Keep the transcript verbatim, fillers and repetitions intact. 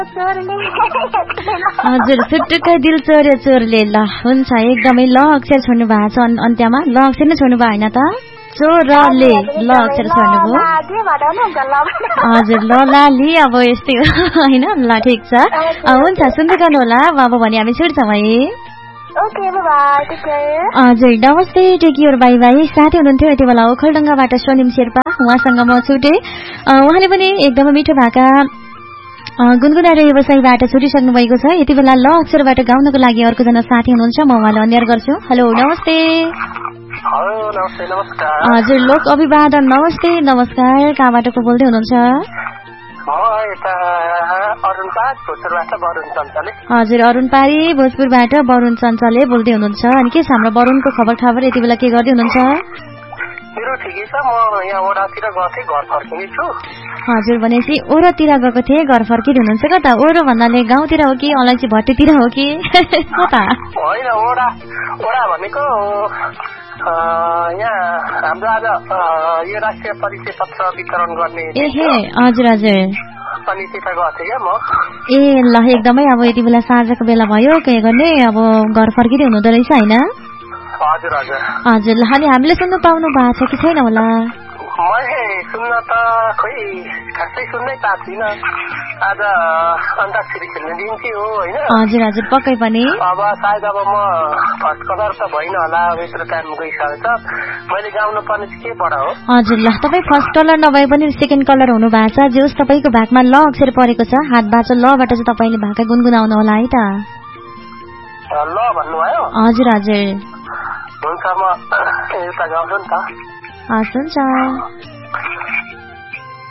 हजुर सुटुकै दिल चोर्यो चोरले। ल हुन्छ एकदमै ल अक्षर छोड्नु भएको छ अन्त्यमा। ल अक्षर नै छोड्नु भयो होइन त? चोरले ल अक्षर छोड्नुभयो। हजुर ल लाली अब यस्तै हो होइन। ल ठिक छ हुन्छ सुन्दै गर्नु होला। अब भने हामी छुट्छौँ है। हजुर नमस्ते टेक केयर बाई बाई। साथी हुनुहुन्थ्यो यति बेला ओखलडङ्गाबाट सोनिम शेर्पा, उहाँसँग म छुटेँ। उहाँले पनि एकदमै मिठो भाका गुनगुनाएर व्यवसायबाट छुटिसक्नु भएको छ। यति बेला ल अक्षरबाट गाउनको लागि अर्कोजना साथी हुनुहुन्छ, म उहाँलाई अन्यार गर्छु। हेलो नमस्ते। हजुर लोक अभिवादन। नमस्ते नमस्कार। कहाँबाट को बोल्दै हुनुहुन्छ? हजुर अरुण पारी भोजपुरबाट वरुण चञ्चलले बोल्दै हुनुहुन्छ। अनि के छ हाम्रो वरुणको खबर खबर यति बेला के गर्दै हुनुहुन्छ? मेरो ठिकै छ, म यहाँ ओरातिर गएको थिएँ, घर फर्किने छु। हजुर भनेपछि ओरातिर गएको थिएँ, घर फर्किनु हुनुहुन्छ कता? ओरो भन्नाले गाउँतिर हो कि अलैँची भट्टीतिर हो कि कता? होइन ओरा ओरा भनेको यहाँ हाम्रो आज यो राष्ट्रिय परिचय पत्र वितरण गर्ने। एहे हजुर हजुर अनि त्यता गएको थिएँ क्या म। ए ल एकदमै अब यति बेला साँझको बेला भयो, के गर्ने अब घर फर्किँदै हुनुहुँदो रहेछ होइन? हजुर हजुर हजुर ल अनि हामीले सुन्नु पाउनु भएको छ कि छैन होला? मैले सुन्न त खोइ खासै सुन्नै पाएको छुइनँ। आज अन्ताक्षरी खेल्ने दिन चाहिँ हो होइन? हजुर हजुर पक्कै पनि। अब सायद अब म फर्स्ट कलर त भइन होला, अब यत्रो टाइम गइसकेको छ। मैले गाउनु पर्ने चाहिँ के पढ हो? हजुर ल तपाईँ फर्स्ट कलर नभए पनि सेकेन्ड कलर हुनु भएको छ। जे होस् तपाईँको भागमा ल अक्षर परेको छ, हात बाँचो लबाट चाहिँ तपाईँले भाका गुनगुनाउनु होला है त। ल भन्नुभयो? हजुर हजुर हुन्छ म एउटा गाउँछु नि त। हस् हुन्छ।